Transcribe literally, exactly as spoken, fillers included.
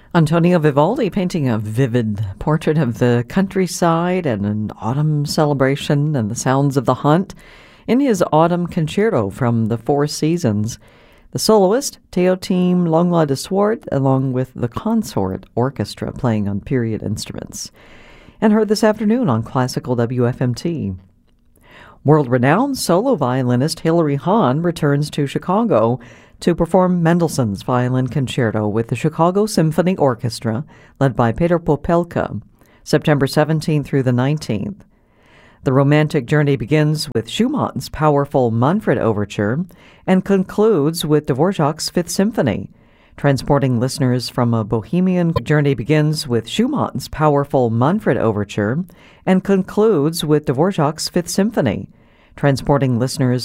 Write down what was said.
Antonio Vivaldi painting a vivid portrait of the countryside and an autumn celebration and the sounds of the hunt in his Autumn Concerto from the Four Seasons. The soloist, Théotime Langlois de Swart, along with the Consort Orchestra playing on period instruments. And heard this afternoon on Classical W F M T. World-renowned solo violinist Hilary Hahn returns to Chicago to perform Mendelssohn's Violin Concerto with the Chicago Symphony Orchestra, led by Peter Popelka, September seventeenth through the nineteenth. The romantic journey begins with Schumann's powerful Manfred Overture and concludes with Dvorak's Fifth Symphony, transporting listeners from a bohemian journey begins with Schumann's powerful Manfred Overture and concludes with Dvorak's Fifth Symphony, transporting listeners